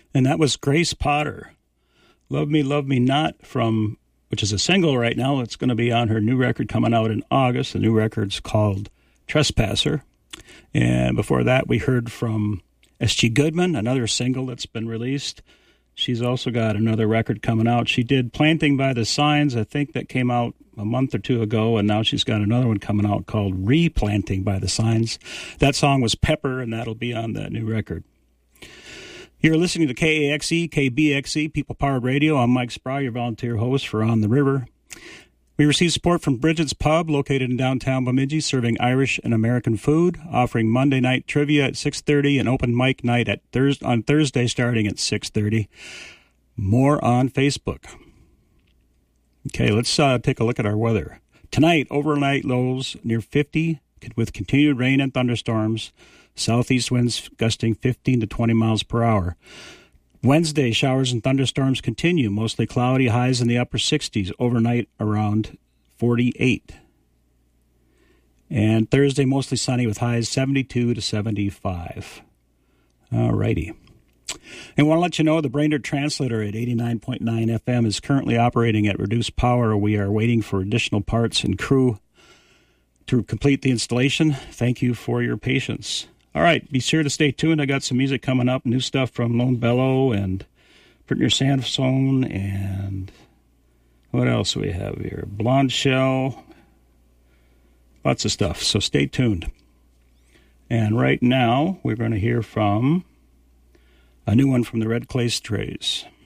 And that was Grace Potter. Love Me Not, which is a single right now. It's going to be on her new record coming out in August. The new record's called Trespasser. And before that, we heard from S.G. Goodman, another single that's been released. She's also got another record coming out. She did Planting by the Signs, I think that came out a month or two ago, and now she's got another one coming out called Replanting by the Signs. That song was Pepper, and that'll be on that new record. You're listening to KAXE, KBXE, People Powered Radio. I'm Mike Sproul, your volunteer host for On the River. We receive support from Bridget's Pub, located in downtown Bemidji, serving Irish and American food, offering Monday night trivia at 6:30 and open mic night on Thursday starting at 6:30. More on Facebook. Okay, let's take a look at our weather. Tonight, overnight lows near 50 with continued rain and thunderstorms. Southeast winds gusting 15 to 20 miles per hour. Wednesday, showers and thunderstorms continue, mostly cloudy, highs in the upper 60s, overnight around 48. And Thursday, mostly sunny with highs 72 to 75. All righty. And I want to let you know the Brainerd Translator at 89.9 FM is currently operating at reduced power. We are waiting for additional parts and crew to complete the installation. Thank you for your patience. All right, be sure to stay tuned. I got some music coming up, new stuff from Lone Bellow and Brittany Sansone, and what else do we have here? Blonde Shell, lots of stuff, so stay tuned. And right now, we're going to hear from a new one from the Red Clay Strays.